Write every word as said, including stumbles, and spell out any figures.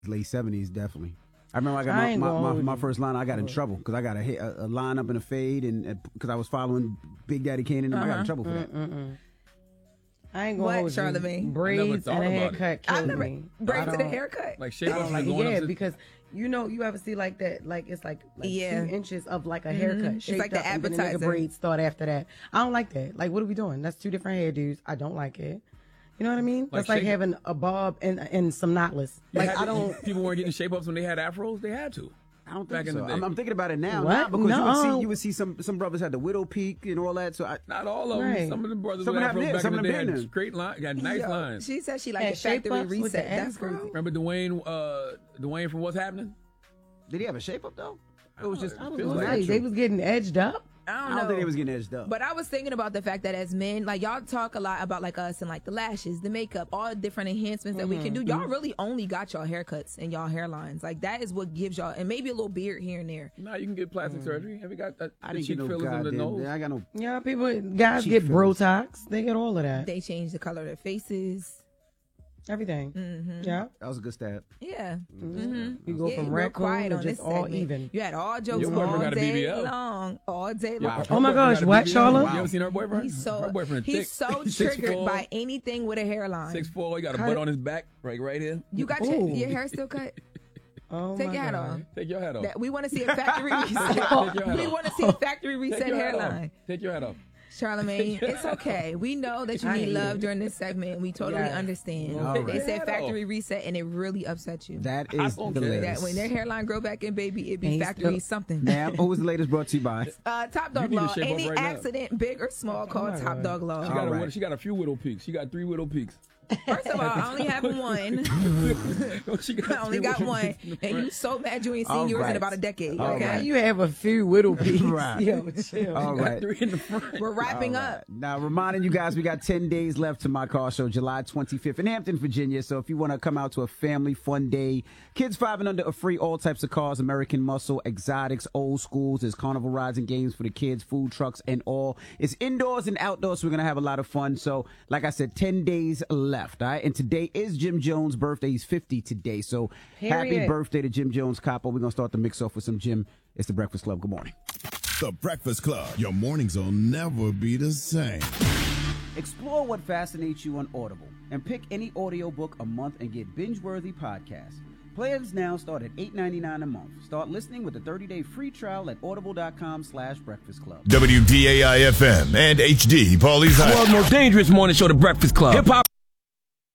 late seventies, definitely. I remember I got I my, my, my, my you. first line. I got in trouble because I got a, a, a line up in a fade, and because I was following Big Daddy Kane, and uh-huh. I got in trouble for that. Mm-mm. I ain't gonna what, hold Charlamagne? you. Braids and a haircut kills never, me. Braids and a haircut? Like shape ups like, going yeah, up to... because you know you ever see like that, like it's like, like yeah. two inches of like a mm-hmm. haircut. It's like the appetizer. appetizer. And the braids start after that. I don't like that. Like, what are we doing? That's two different hairdos. I don't like it. You know what I mean? Like That's like having a bob and and some knotless. Like I don't. To, people weren't getting shape ups when they had afros. They had to. I don't think Back so. in the day. I'm, I'm thinking about it now. What? Now because no. you would see you would see some some brothers had the widow peak and all that. So I, not all of them. Right. Some of the brothers some with of them afros have back some in the of day them had been great line, got nice Yo, lines. She said she like Had a factory shape-ups with reset. the That's afro? crazy. Remember Dwayne? Uh, Dwayne from What's Happening? did he have a shape up though? It was just I don't it was know. natural. They was getting edged up. I don't I know. don't think they was getting edged up. But I was thinking about the fact that as men, like y'all talk a lot about like us and like the lashes, the makeup, all different enhancements that mm-hmm. we can do. Y'all really only got y'all haircuts and y'all hairlines. Like that is what gives y'all, and maybe a little beard here and there. No, you can get plastic mm. surgery. Have you got that? I didn't get no fillers in the nose? goddamn. I got no. Yeah, people, guys Cheek get fillers. Botox. They get all of that. They change the color of their faces. Everything. Mm-hmm. Yeah. That was a good stab. Yeah. Mm-hmm. You go Yeah, from real raccoon quiet to on just this all segment. even. You had all jokes Your boyfriend all got a day B B L. long, all day Wow. long. Her Oh my boyfriend gosh, got a what, B B L. Charlotte? You ever seen her boyfriend? He's so her boyfriend he's thick. so Six triggered four, by anything with a hairline. six four. He got a How butt did- on his back, like right here. You got your, Ooh. your hair still cut? Oh Take my your hat God. off. Take your hat off. That, we want to see a factory reset. Take your hat We off. want to see a factory Take reset your hat off. hairline. Take your hat off. Charlamagne, it's okay. We know that you I need hate love it. during this segment. We totally Yes. understand. All They right. said factory reset, and it really upset you. That I is the don't care. latest. That when their hairline grow back in, baby, it be And he's factory still- something. Ma'am, who was the latest brought to you by? Uh, Top You Dog need to Law. shape up Any right now. accident, big or small, call my Top God. Dog Law. She got, All a, right. she got a few widow peaks. She got three widow peaks. First of all, I only have one. she got I only three got widow one. peaks in the And you front. so mad you ain't All seen yours right. in about a decade. All Okay? right. You have a few widow peaks. Right. Yo, chill. All Got right. three in the front. We're wrapping All up. right. Now, reminding you guys, we got ten days left to my car show, July twenty-fifth in Hampton, Virginia. So if you want to come out to a family fun day, kids five and under are free, all types of cars, American muscle, exotics, old schools. There's carnival rides and games for the kids, food trucks and all. It's indoors and outdoors, so we're going to have a lot of fun. So, like I said, ten days left, all right? And today is Jim Jones' birthday. He's fifty today. So happy Period. birthday to Jim Jones, Capo. We're going to start the mix off with some Jim. It's the Breakfast Club. Good morning. The Breakfast Club. Your mornings will never be the same. Explore what fascinates you on Audible and pick any audiobook a month and get binge-worthy podcasts. Plans now start at eight ninety-nine a month. Start listening with a thirty-day free trial at audible.com slash breakfast club. W D A I F M and H D Paulie's High. World's most dangerous morning show, The Breakfast Club. Hip hop.